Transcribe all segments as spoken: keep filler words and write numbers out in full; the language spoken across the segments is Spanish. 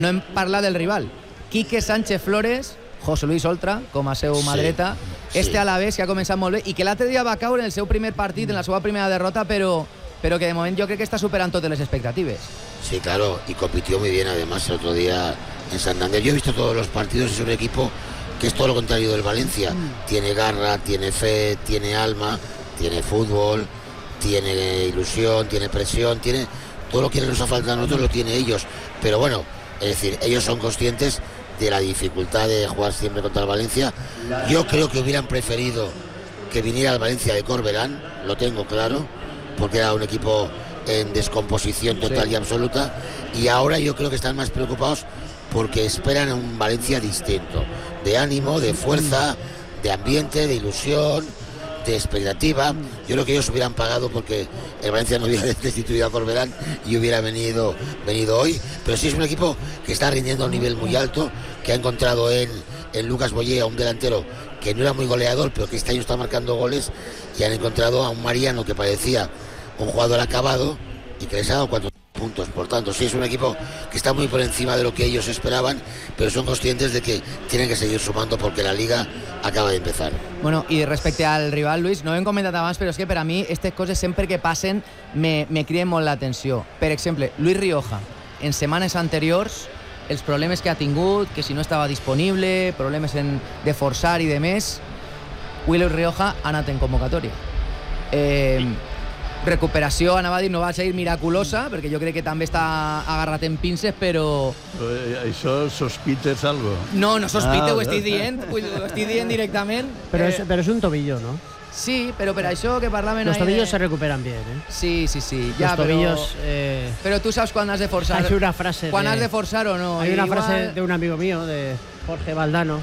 No hem parlat del rival. Quique Sánchez Flores, José Luis Oltra, com a seu mà dreta, sí, este sí. Alavés que ha començat molt bé i que l'altre dia va caure en el seu primer partit, en la seva primera derrota, pero, pero que de moment yo creo que está superando todas las expectativas. Sí, claro, y compitió muy bien además el otro día en Santander. Yo he visto todos los partidos, es un equipo que es todo lo contrario del Valencia. Mm. Tiene garra, tiene fe, tiene alma, tiene fútbol, tiene ilusión, tiene presión, tiene todo lo que nos ha faltado a nosotros, lo tiene ellos. Pero bueno, es decir, ellos son conscientes de la dificultad de jugar siempre contra el Valencia. Yo creo que hubieran preferido que viniera el Valencia de Corberán, lo tengo claro, porque era un equipo en descomposición total sí. y absoluta, y ahora yo creo que están más preocupados porque esperan un Valencia distinto, de ánimo, de fuerza, de ambiente, de ilusión, de expectativa. Yo creo que ellos hubieran pagado porque el Valencia no hubiera destituido a Corberán y hubiera venido, venido hoy, pero sí es un equipo que está rindiendo a un nivel muy alto, que ha encontrado en, en Lucas Boyé a un delantero que no era muy goleador, pero que este año está marcando goles, y han encontrado a un Mariano que parecía un jugador acabado y que les ha dado cuatro puntos. Por tanto, sí es un equipo que está muy por encima de lo que ellos esperaban, pero son conscientes de que tienen que seguir sumando porque la Liga acaba de empezar. Bueno, i respecte al rival, Luis, no ho hem comentat abans, però és que per a mi aquestes coses sempre que passen me, me criden molt l'atenció. Per exemple, Luis Rioja, en setmanes anteriors, els problemes que ha tingut, que si no estava disponible, problemes en, de forçar i de més, Luis Rioja ha anat en convocatòria. Eh, recuperació, anava a dir, no va ser miraculosa, perquè jo crec que també està agarrat en pinces, però... Això sospites algo? No, no sospite, ah, ho estic dient, ho estic dient directament. Però eh... és, però és un tobillo, ¿no? Sí, pero per això que parlaven... Los tobillos de... se recuperan bien, ¿eh? Sí, sí, sí. Ya, Los tobillos... Pero, eh... pero tú sabes cuándo has de forzar. Hay una frase ¿Cuándo de... has de forzar o no? Hay una Igual... frase de un amigo mío, de Jorge Valdano.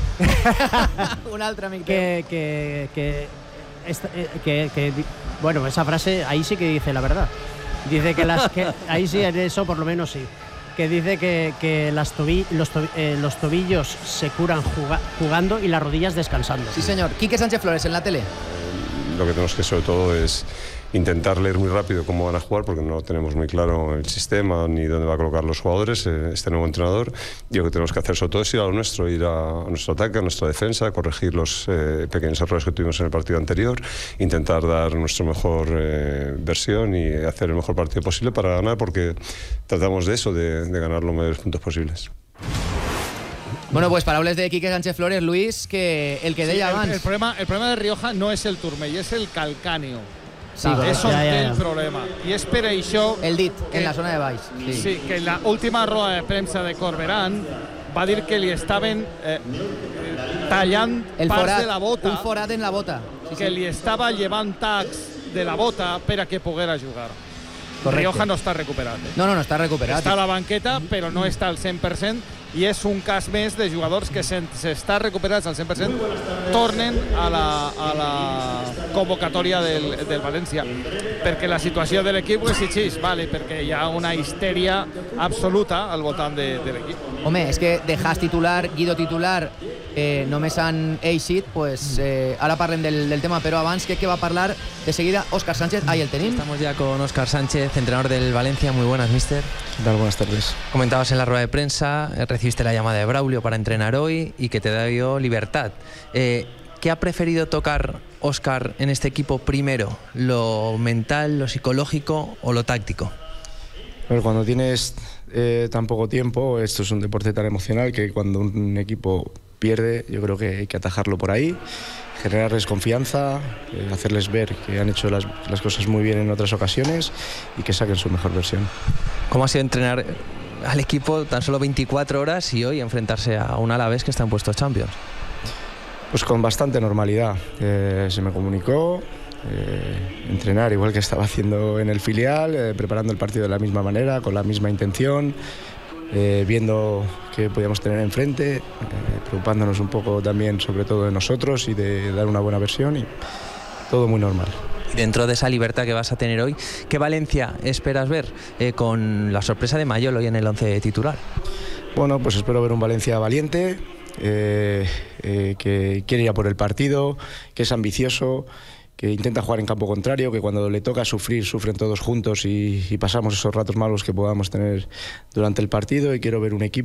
Un altre amic que, que, que, esta, que, que... Bueno, esa frase ahí sí que dice la verdad. Dice que las... Que, ahí sí, en eso por lo menos sí. Que dice que, que las tobi, los, tobi, eh, los tobillos se curan juga, jugando y las rodillas descansando. Sí, señor. Quique Sánchez Flores, en la tele. Eh, lo que tenemos que sobre todo es intentar leer muy rápido cómo van a jugar, porque no tenemos muy claro el sistema ni dónde va a colocar los jugadores eh, este nuevo entrenador. Y lo que tenemos que hacer sobre todo es ir a lo nuestro, ir a, a nuestro ataque, a nuestra defensa, corregir los eh, pequeños errores que tuvimos en el partido anterior, intentar dar nuestra mejor eh, versión y hacer el mejor partido posible para ganar, porque tratamos de eso, de, de ganar los mayores puntos posibles. Bueno, pues paraules de Quique Sánchez Flores, Luis, que el que deia sí, abans... El, el, problema, el problema de Rioja no és el turmell, és el calcáneo. Sí, ah, és on ja, ja, té ja. el problema. I és per això... El dit, que, en la zona de baix. Sí. sí, que en la última roda de premsa de Corberán va dir que li estaven eh, tallant el parts forat, de la bota. Un forat en la bota. Sí, que sí. li estava llevant tacs de la bota per a que poguera jugar. Correcte. Rioja no està recuperat. Eh? No, no, no està recuperat. Està a la banqueta, però no està al cent per cent, i és un cas més de jugadors que s'estan recuperats al cent per cent, tornen a la, a la convocatòria del, del València, perquè la situació de l'equip és així, vale, perquè hi ha una histèria absoluta al voltant de, de l'equip. Home, és que de Haas titular, Guido titular, eh, només han eixit, pues eh, ara parlem del, del tema, però abans que, que va parlar de seguida Óscar Sánchez. Ahí el tenim. Estamos ya con Óscar Sánchez, entrenador del Valencia. Muy buenas, mister. ¿Qué tal? Buenas tardes. Comentabas en la rueda de prensa, eh, recibiste la llamada de Braulio para entrenar hoy y que te dio libertad. Eh, ¿Qué ha preferido tocar Óscar en este equipo primero? ¿Lo mental, lo psicológico o lo táctico? Bueno, cuando tienes eh, tan poco tiempo, esto es un deporte tan emocional que cuando un equipo pierde, yo creo que hay que atajarlo por ahí, generarles confianza, eh, hacerles ver que han hecho las, las cosas muy bien en otras ocasiones y que saquen su mejor versión. ¿Cómo ha sido entrenar al equipo tan solo veinticuatro horas y hoy enfrentarse a un Alavés que está en puestos Champions? Pues con bastante normalidad. Eh, se me comunicó eh, entrenar igual que estaba haciendo en el filial, eh, preparando el partido de la misma manera, con la misma intención, eh, viendo qué podíamos tener enfrente, eh, preocupándonos un poco también sobre todo de nosotros y de dar una buena versión, y todo muy normal. Y dentro de esa libertad que vas a tener hoy, ¿qué Valencia esperas ver eh, con la sorpresa de Mayol hoy en el once titular? Bueno, pues espero ver un Valencia valiente, eh, eh, que quiere ir a por el partido, que es ambicioso que intenta jugar en campo contrario, que cuando le toca sufrir, sufren todos juntos y, y pasamos esos ratos malos que podamos tener durante el partido, y quiero ver un equipo